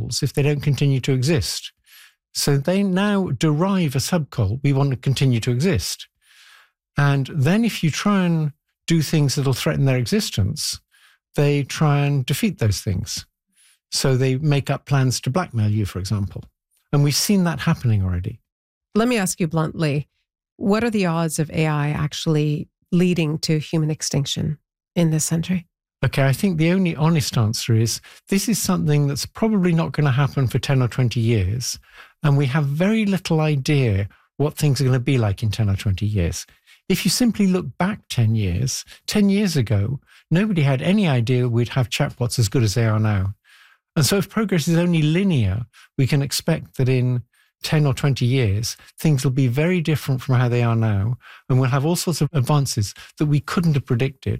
coals if they don't continue to exist. So they now derive a subcoal. We want to continue to exist. And then if you try and do things that'll threaten their existence, they try and defeat those things. So they make up plans to blackmail you, for example. And we've seen that happening already. Let me ask you bluntly, what are the odds of AI actually leading to human extinction in this century? Okay, I think the only honest answer is this is something that's probably not going to happen for 10 or 20 years. And we have very little idea what things are going to be like in 10 or 20 years. If you simply look back 10 years ago, nobody had any idea we'd have chatbots as good as they are now. And so if progress is only linear, we can expect that in 10 or 20 years, things will be very different from how they are now. And we'll have all sorts of advances that we couldn't have predicted.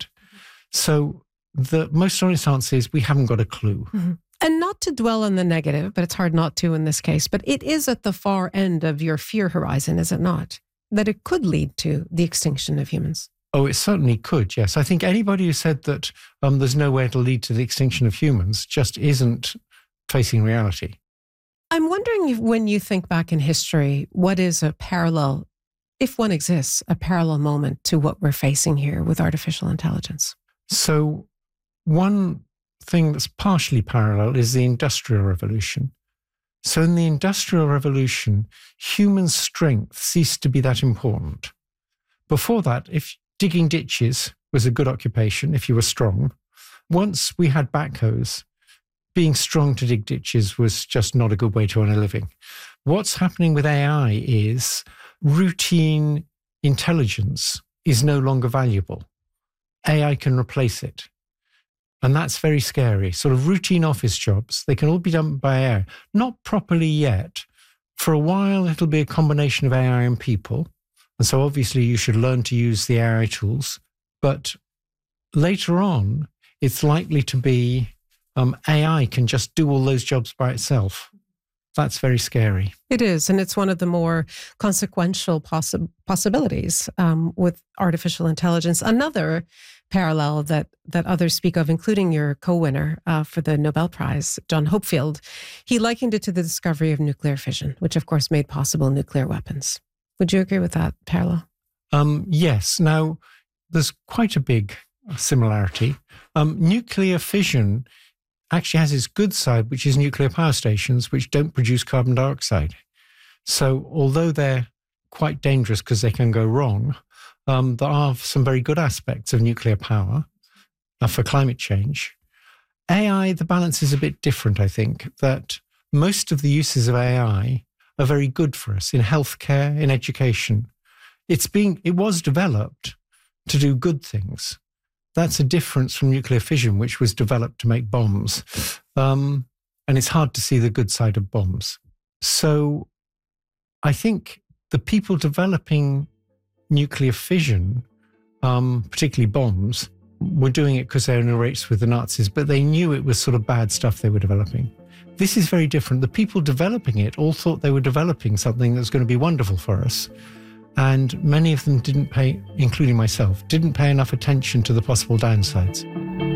So the most honest answer is we haven't got a clue. Mm-hmm. And not to dwell on the negative, but it's hard not to in this case, but it is at the far end of your fear horizon, is it not? That it could lead to the extinction of humans. Oh, it certainly could, yes. I think anybody who said that there's no way it'll lead to the extinction of humans just isn't facing reality. I'm wondering if, when you think back in history, what is a parallel, if one exists, a parallel moment to what we're facing here with artificial intelligence? So one thing that's partially parallel is the Industrial Revolution. So in the Industrial Revolution, human strength ceased to be that important. Before that, if digging ditches was a good occupation, if you were strong, once we had backhoes, being strong to dig ditches was just not a good way to earn a living. What's happening with AI is routine intelligence is no longer valuable. AI can replace it. And that's very scary. Sort of routine office jobs, they can all be done by AI. Not properly yet. For a while, it'll be a combination of AI and people. And so obviously you should learn to use the AI tools. But later on, it's likely to be AI can just do all those jobs by itself. That's very scary. It is. And it's one of the more consequential possibilities with artificial intelligence. Another parallel that others speak of, including your co-winner for the Nobel Prize, John Hopfield, he likened it to the discovery of nuclear fission, which of course made possible nuclear weapons. Would you agree with that parallel? Yes. Now, there's quite a big similarity. Nuclear fission actually has its good side, which is nuclear power stations, which don't produce carbon dioxide. So although they're quite dangerous because they can go wrong, there are some very good aspects of nuclear power for climate change. AI, the balance is a bit different, I think, that most of the uses of AI are very good for us in healthcare, in education. It was developed to do good things. That's a difference from nuclear fission, which was developed to make bombs. And it's hard to see the good side of bombs. So I think the people developing nuclear fission, particularly bombs, were doing it because they were in a race with the Nazis, but they knew it was sort of bad stuff they were developing. This is very different. The people developing it all thought they were developing something that's going to be wonderful for us. And many of them didn't pay, including myself, didn't pay enough attention to the possible downsides.